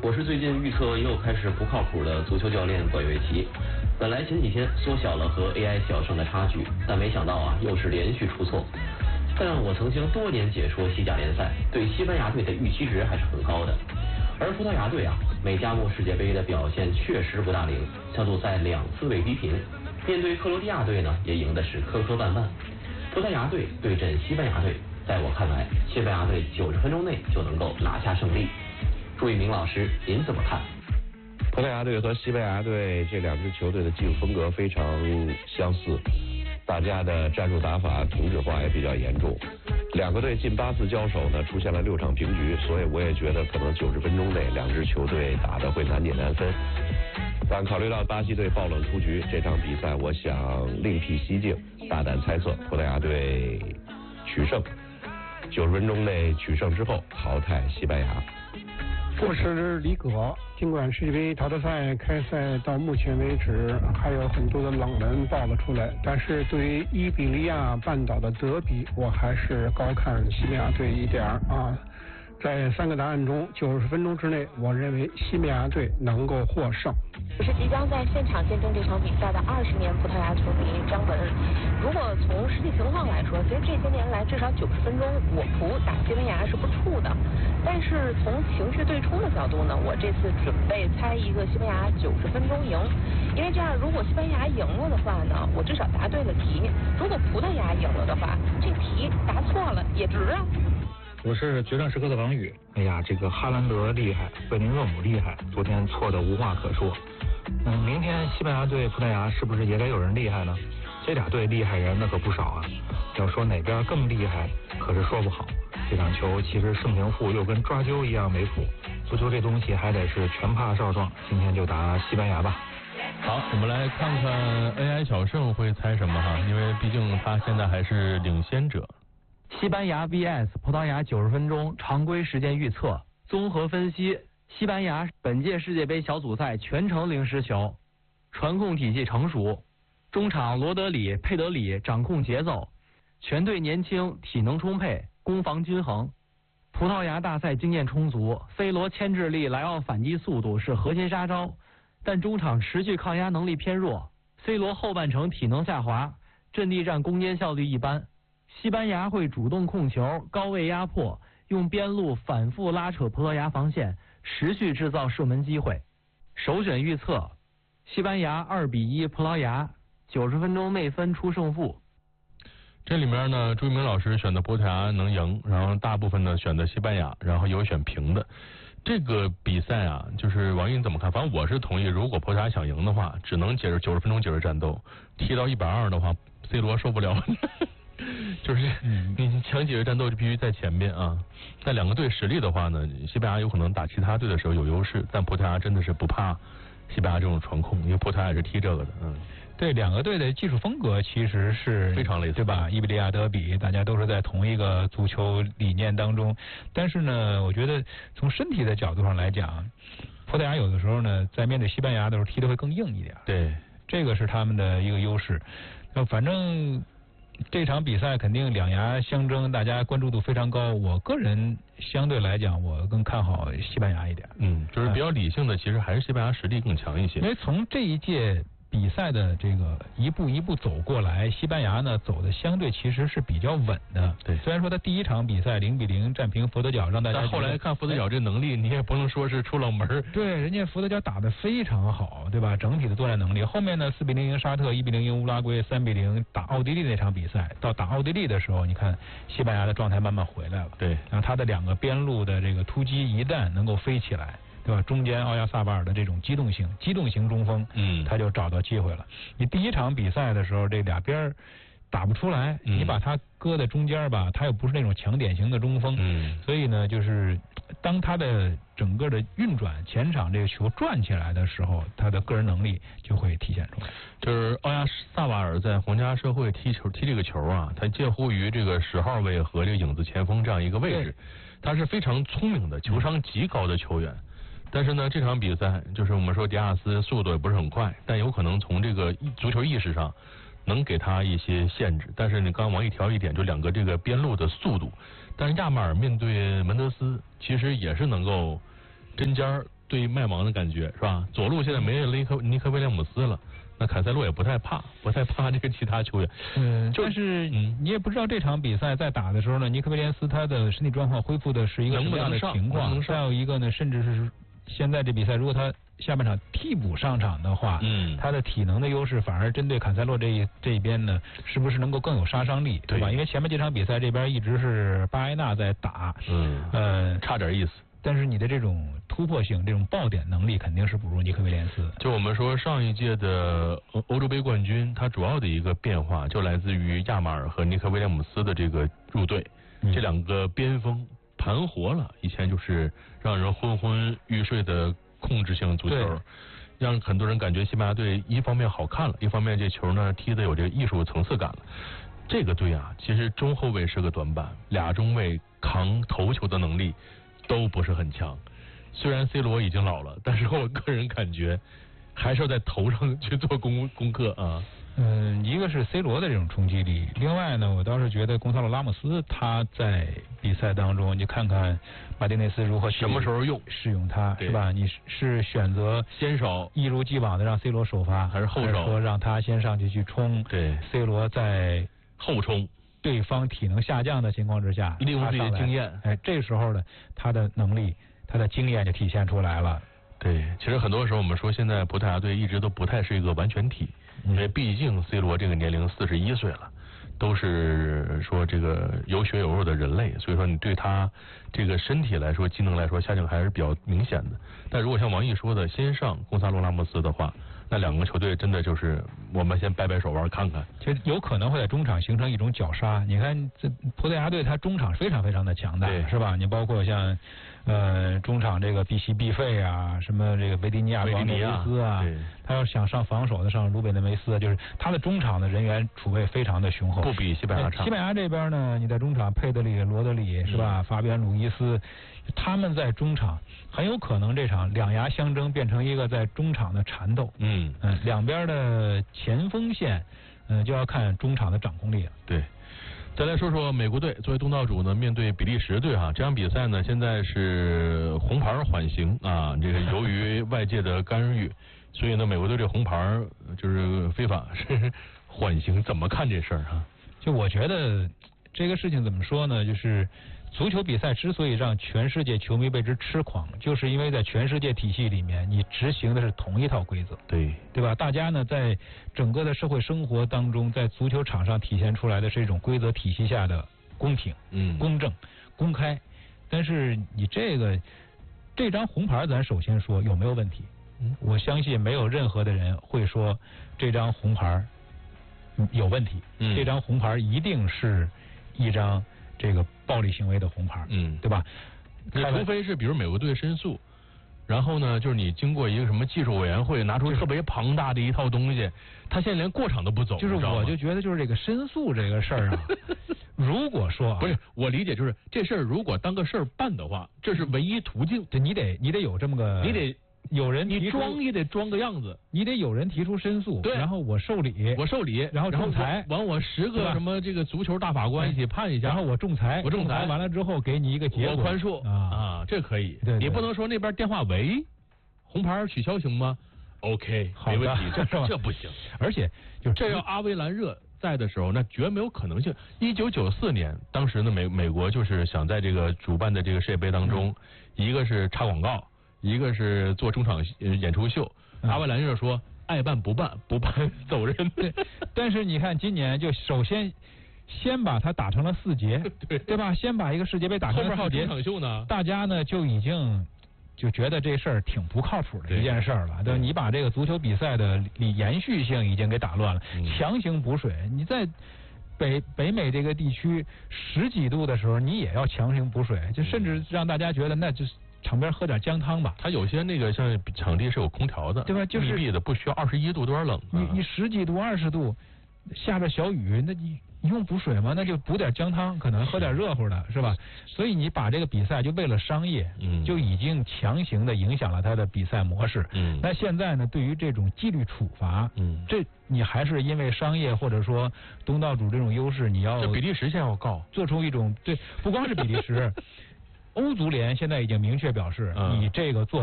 我是最近预测又开始不靠谱的足球教练管乐琪。本来前几天缩小了和 AI 小胜的差距，但没想到又是连续出错。但我曾经多年解说西甲联赛，对西班牙队的预期值还是很高的。而葡萄牙队美加墨世界杯的表现确实不大灵，小组赛2次被逼平，面对克罗地亚队呢，也赢的是磕磕绊绊。葡萄牙队对阵西班牙队，在我看来，西班牙队90分钟内就能够拿下胜利。朱一鸣老师，您怎么看？ 葡萄牙队和西班牙队这两支球队的技术风格非常相似，大家的战术打法同质化也比较严重。两个队近8次交手呢，出现了6场平局，所以我也觉得可能90分钟内两支球队打得会难解难分。但考虑到巴西队爆冷出局，这场比赛我想另辟蹊径，大胆猜测葡萄牙队取胜，90分钟内取胜之后淘汰西班牙。 我是李葛，尽管世界杯淘汰赛开赛到目前为止还有很多的冷门爆了出来，但是对于伊比利亚半岛的德比，我还是高看西班牙队一点在3个答案中，90分钟之内，我认为西班牙队能够获胜。 我是即将在现场见证这场比赛的20年葡萄牙球迷张文。如果从实际情况来说，其实这些年来至少90分钟我葡打西班牙是不怵的。但是从情绪对冲的角度呢，我这次准备猜一个西班牙90分钟赢，因为这样如果西班牙赢了的话呢，我至少答对了题；如果葡萄牙赢了的话，这题答错了也值啊。 我是决胜时刻的王宇。哎呀，这个哈兰德厉害，贝林厄姆厉害，昨天错的无话可说。明天西班牙对葡萄牙是不是也得有人厉害呢？这俩队厉害人那可不少啊。要说哪边更厉害，可是说不好。这场球其实胜平负又跟抓阄一样没谱。足球这东西还得是拳怕少壮，今天就打西班牙吧。 好，我们来看看 AI 小胜会猜什么因为毕竟他现在还是领先者。 西班牙 vs 葡萄牙90分钟常规时间预测，综合分析，西班牙本届世界杯小组赛全程零失球，传控体系成熟，中场罗德里、佩德里掌控节奏，全队年轻，体能充沛，攻防均衡。葡萄牙大赛经验充足，C罗牵制力、莱奥反击速度是核心杀招，但中场持续抗压能力偏弱， C 罗后半程体能下滑，阵地战攻坚效率一般。西班牙会主动控球，高位压迫，用边路反复拉扯葡萄牙防线，持续制造射门机会。首选预测，西班牙2-1葡萄牙，90分钟内分出胜负。 这里面呢，朱一鸣老师选的葡萄牙能赢，然后大部分呢选的西班牙，然后有选平的。这个比赛就是王毅怎么看？反正我是同意，如果葡萄牙想赢的话，只能90分钟解决战斗，踢到120的话 ，C 罗受不了。就是你强解决战斗就必须在前面但两个队实力的话呢，西班牙有可能打其他队的时候有优势，但葡萄牙真的是不怕西班牙这种传控，因为葡萄牙也是踢这个的对，两个队的技术风格其实是非常类似， 对吧？伊比利亚德比，大家都是在同一个足球理念当中。但是呢，我觉得从身体的角度上来讲，葡萄牙有的时候呢，在面对西班牙的时候踢得会更硬一点。 对， 这个是他们的一个优势。反正这场比赛肯定两牙相争，大家关注度非常高。我个人相对来讲，我更看好西班牙一点。 就是比较理性的，其实还是西班牙实力更强一些。 因为从这一届比赛的这个一步一步走过来，西班牙呢走的相对其实是比较稳的。 对， 虽然说他第一场比赛0-0战平佛得角，让大家但后来看佛得角这能力，你也不能说是出冷门。 对，人家佛得角打得非常好，对吧？整体的作战能力。后面呢4-0赢沙特，1-0赢乌拉圭，3-0打奥地利那场比赛，到打奥地利的时候，你看西班牙的状态慢慢回来了。 对， 然后他的2个边路的这个突击一旦能够飞起来，对吧？中间奥亚萨巴尔的这种机动型中锋，他就找到机会了。你第一场比赛的时候，这俩边打不出来，你把他搁在中间吧，他又不是那种强点型的中锋，所以呢，就是当他的整个的运转前场这个球转起来的时候，他的个人能力就会体现出来。 就是奥亚萨瓦尔在皇家社会踢这个球他介乎于这个10号位和这个影子前锋这样一个位置，他是非常聪明的，球商极高的球员。但是呢，这场比赛就是我们说迪亚斯速度也不是很快，但有可能从这个足球意识上能给他一些限制。但是你刚刚王毅调一点，就两个这个边路的速度，但是亚马尔面对门德斯其实也是能够针尖对麦芒的感觉是吧？左路现在没有尼克威廉姆斯了。那坎塞洛也不太怕这个其他球员。 但是你也不知道这场比赛在打的时候呢，尼克威廉斯他的身体状况恢复的是一个什么样的情况？再有一个呢，甚至是现在这比赛，如果他下半场替补上场的话，他的体能的优势反而针对坎塞洛这一边呢，是不是能够更有杀伤力，对吧？因为前面这场比赛这边一直是巴埃纳在打， 差点意思。 但是你的这种突破性、这种爆点能力肯定是不如尼克威廉斯。 就我们说上一届的欧洲杯冠军，它主要的一个变化就来自于亚马尔和尼克威廉姆斯的这个入队，这两个边锋盘活了，以前就是让人昏昏欲睡的控制性足球，让很多人感觉西班牙队一方面好看了，一方面这球呢踢得有这个艺术层次感了。这个队啊，其实中后卫是个短板，俩中卫扛头球的能力都不是很强，虽然 C 罗已经老了，但是我个人感觉还是要在头上去做功课啊。 一个是 C 罗的这种冲击力，另外呢，我倒是觉得贡萨洛拉莫斯他在比赛当中，你看看马丁内斯如何什么时候使用他，是吧？你是选择先手， 一如既往的让 C 罗首发， 还是后手， 说让他先上去冲？ 对 ，C 罗在后冲。 对方体能下降的情况之下， 利用自己的经验， 这时候呢，他的能力、他的经验就体现出来了。 对，其实很多时候我们说，现在葡萄牙队一直都不太是一个完全体，因为毕竟 C 罗这个年龄41岁了，都是说这个有血有肉的人类，所以说你对他这个身体来说、机能来说下降还是比较明显的。但如果像王毅说的，先上贡萨洛拉莫斯的话，那两个球队真的就是我们先掰掰手腕看看， 其实有可能会在中场形成一种绞杀。你看这葡萄牙队，他中场非常非常的强大，是吧？你包括像中场这个毕西毕费啊，什么这个维迪尼亚、广诺维斯啊，他要想上防守的上鲁本内维斯，就是他的中场的人员储备非常的雄厚， 不比西班牙差。 西班牙这边呢，你在中场佩德里、罗德里是吧？法比安·鲁伊斯，他们在中场很有可能这场两牙相争变成一个在中场的缠斗。两边的前锋线，就要看中场的掌控力了。 对。再来说说美国队作为东道主呢，面对比利时队哈，这场比赛呢现在是红牌缓刑啊，这个由于外界的干预，所以呢美国队这红牌就是非法是缓刑，怎么看这事儿啊？ 就我觉得这个事情怎么说呢，就是足球比赛之所以让全世界球迷为之痴狂，就是因为在全世界体系里面，你执行的是同一套规则，对吧？大家呢在整个的社会生活当中，在足球场上体现出来的是一种规则体系下的公平、公正、公开。但是你这张红牌，咱首先说有没有问题？我相信没有任何的人会说这张红牌有问题。这张红牌一定是一张这个暴力行为的红牌，对吧？ 除非是比如美国队申诉，然后呢，就是你经过一个什么技术委员会拿出特别庞大的一套东西，他现在连过场都不走。 就是我就觉得就是这个申诉这个事儿啊，如果说不是我理解就是这事儿如果当个事儿办的话，这是唯一途径。 对，你得有这么个， 你得。 有人你装也得装个样子， 你得有人提出申诉， 对， 然后我受理，然后仲裁， 完我10个什么这个足球大法官一起判一下， 然后我仲裁完了之后给你一个结果， 我宽恕啊，这可以， 对， 你不能说那边电话喂，红牌取消行吗 ？OK， 没问题，这不行， 而且就这要阿维兰热在的时候，那绝没有可能性。1994年，当时呢美国就是想在这个主办的这个世界杯当中，一个是插广告。一个是做中场演出秀，阿维兰热说爱办不办，不办走人。 对，但是你看今年就首先把它打成了4节，对吧？先把一个世界杯打成了4节， 中场秀呢， 大家呢就已经就觉得这事儿挺不靠谱的一件事儿了。对，你把这个足球比赛的延续性已经给打乱了，强行补水，你在北美这个地区10几度的时候，你也要强行补水，就甚至让大家觉得那就是。场边喝点姜汤吧。 它有些那个像场地是有空调的， 对吧？就是密闭的，不需要21度多少冷。 你10几度、20度，下着小雨，那你用补水吗？那就补点姜汤，可能喝点热乎的，是吧？所以你把这个比赛就为了商业，就已经强行的影响了他的比赛模式。那现在呢，对于这种纪律处罚，这你还是因为商业或者说东道主这种优势，你要这比利时现在要告， 做出一种对，不光是比利时。欧足联现在已经明确表示，你这个做